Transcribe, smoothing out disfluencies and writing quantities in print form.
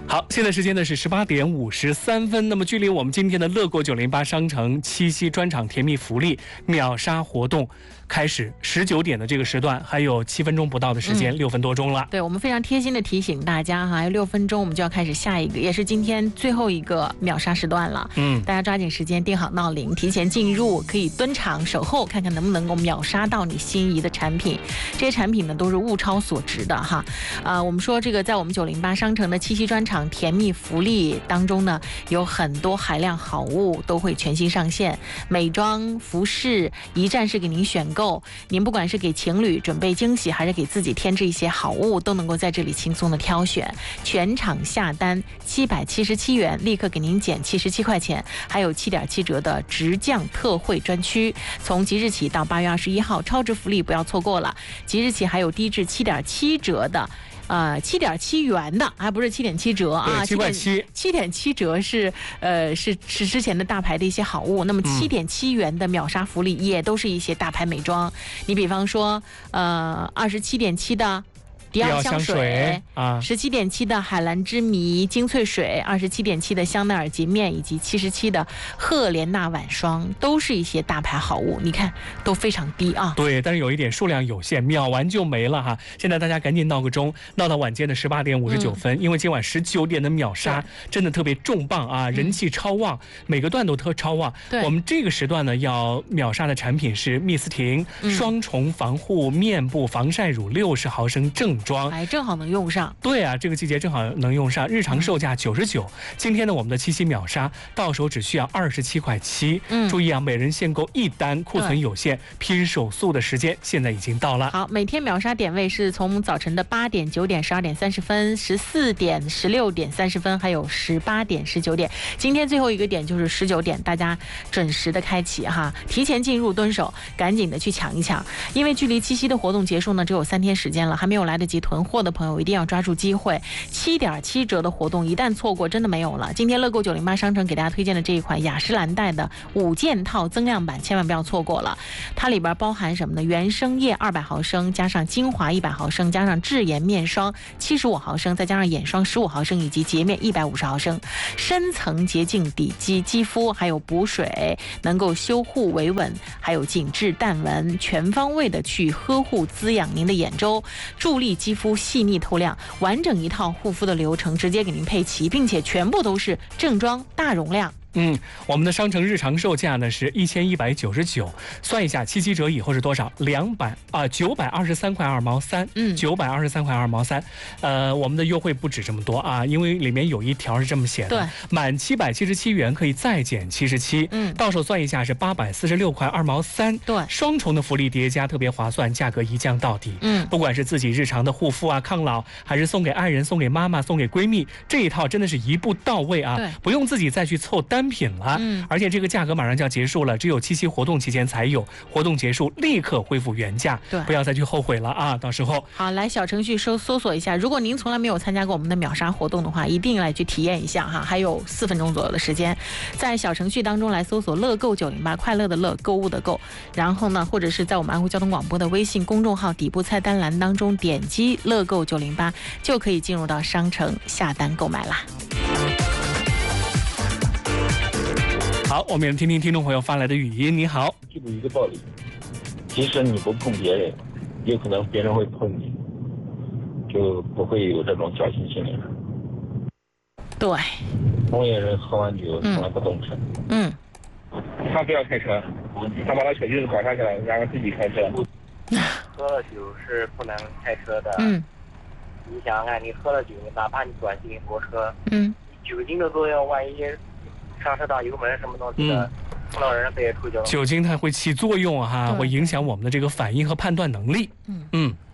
好，现在时间呢是18:53。那么，距离我们今天的乐购908商城七夕专场甜蜜福利秒杀活动开始19点的这个时段，还有7分钟不到的时间，6分多钟了。 对，我们非常贴心的提醒大家哈，还有6分钟我们就要开始下一个，也是今天最后一个秒杀时段了。大家抓紧时间定好闹铃，提前进入，可以蹲场守候，看看能不能够秒杀到你心仪的产品。这些产品呢都是物超所值的哈。我们说这个在我们908商城的七夕专场甜蜜福利当中呢，有很多海量好物都会全新上线，美妆、服饰一站式给您选购。您不管是给情侣准备惊喜，还是给自己添置一些好物，都能够在这里轻松的挑选。全场下单777元，立刻给您减77块钱，还有7.7折的直降特惠专区。从即日起到8月21号，超值福利不要错过了。即日起还有低至7.7折的。7.7元的，还不是7.7折啊，7.7折是之前的大牌的一些好物。那么7.7元的秒杀福利也都是一些大牌美妆，你比方说27.7的迪奥香水啊，17.7的海蓝之谜精粹水，27.7的香奈儿洁面，以及77的赫莲娜晚霜，都是一些大牌好物，你看都非常低啊。 对，但是有一点数量有限，秒完就没了哈。现在大家赶紧闹个钟，闹到晚间的18:59，因为今晚19点的秒杀真的特别重磅啊，人气超旺，每个段都超旺。我们这个时段呢要秒杀的产品是蜜斯婷双重防护面部防晒乳60毫升正装， 正好能用上。 对啊，这个季节正好能用上，日常售价99，今天呢我们的七夕秒杀到手只需要27.7块。注意啊，每人限购1单，库存有限，拼手速的时间现在已经到了。 好，每天秒杀点位是从早晨的8点、9点、12点30分、14点、16点30分，还有18点、19点。今天最后一个点就是19点，大家准时的开启哈，提前进入蹲守，赶紧的去抢一抢，因为距离七夕的活动结束呢只有3天时间了，还没有来得及囤货的朋友一定要抓住机会。7.7折的活动一旦错过真的没有了。今天乐购908商城给大家推荐的这一款雅诗兰黛的5件套增量版千万不要错过了。它里边包含什么呢？原生液200毫升，加上精华100毫升，加上智颜面霜75毫升，再加上眼霜15毫升，以及洁面150毫升，深层洁净底肌肌肤，还有补水，能够修护维稳，还有紧致淡纹，全方位的去呵护滋养您的眼周，助力肌肤细腻透亮，完整一套护肤的流程直接给您配齐，并且全部都是正装大容量。 我们的商城日常售价呢是1199，算一下77折以后是多少？923块2毛3，923块2毛3。我们的优惠不止这么多啊，因为里面有一条是这么写的，满777元可以再减77，到手算一下是846块2毛3。 对， 双重的福利叠加，特别划算，价格一降到底。不管是自己日常的护肤啊、抗老，还是送给爱人、送给妈妈、送给闺蜜，这一套真的是一步到位啊，不用自己再去凑单品了，而且这个价格马上就要结束了，只有七夕活动期间才有，活动结束立刻恢复原价，不要再去后悔了啊！到时候好，来小程序搜索一下，如果您从来没有参加过我们的秒杀活动的话，一定来去体验一下哈，还有4分钟左右的时间，在小程序当中来搜索乐购908，快乐的乐，购物的购，然后呢，或者是在我们安徽交通广播的微信公众号底部菜单栏当中点击乐购908，就可以进入到商城下单购买啦。 好，我们也听听听众朋友发来的语音。你好， 记住一个道理，即使你不碰别人，有可能别人会碰你，就不会有这种侥幸心理了。 对， 同龄人喝完酒从来不动车。 他不要开车，他把他小舅子搞下去了，然后自己开车。 喝了酒是不能开车的。你想想看，你喝了酒，哪怕你短距离泊车，酒精的作用，万一上车到油门什么东西的，碰到人被出交。 酒精它会起作用哈，会影响我们的这个反应和判断能力。